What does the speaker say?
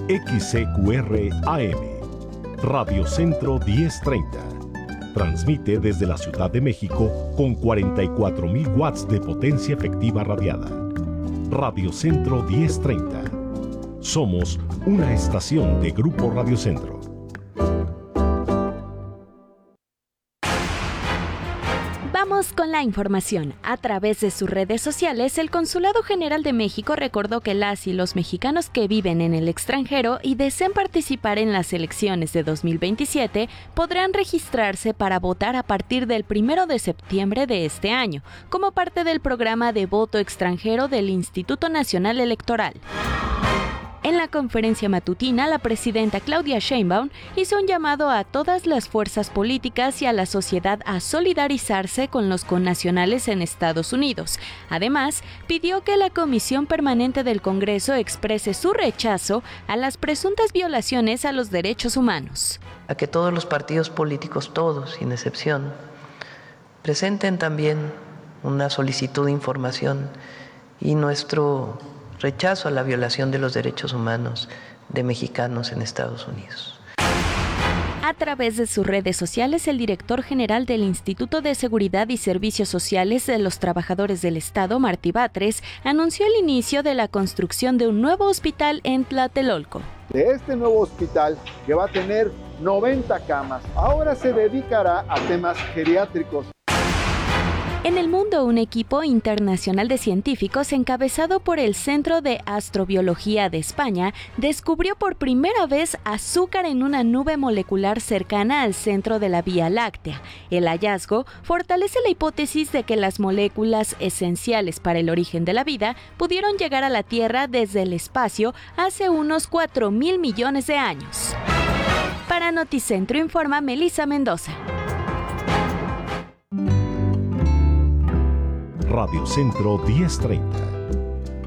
XCQR AM, Radio Centro 1030. Transmite desde la Ciudad de México con 44,000 watts de potencia efectiva radiada. Radio Centro 1030. Somos una estación de Grupo Radio Centro. Vamos con la información. A través de sus redes sociales, el Consulado General de México recordó que las y los mexicanos que viven en el extranjero y deseen participar en las elecciones de 2027 podrán registrarse para votar a partir del 1 de septiembre de este año, como parte del programa de voto extranjero del Instituto Nacional Electoral. En la conferencia matutina, la presidenta Claudia Sheinbaum hizo un llamado a todas las fuerzas políticas y a la sociedad a solidarizarse con los connacionales en Estados Unidos. Además, pidió que la Comisión Permanente del Congreso exprese su rechazo a las presuntas violaciones a los derechos humanos. A que todos los partidos políticos, todos, sin excepción, presenten también una solicitud de información y nuestro rechazo a la violación de los derechos humanos de mexicanos en Estados Unidos. A través de sus redes sociales, el director general del Instituto de Seguridad y Servicios Sociales de los Trabajadores del Estado, Martí Batres, anunció el inicio de la construcción de un nuevo hospital en Tlatelolco. De este nuevo hospital, que va a tener 90 camas, ahora se dedicará a temas geriátricos. En el mundo, un equipo internacional de científicos encabezado por el Centro de Astrobiología de España descubrió por primera vez azúcar en una nube molecular cercana al centro de la Vía Láctea. El hallazgo fortalece la hipótesis de que las moléculas esenciales para el origen de la vida pudieron llegar a la Tierra desde el espacio hace unos 4,000 millones de años. Para Noticentro informa Melissa Mendoza. Radio Centro 1030.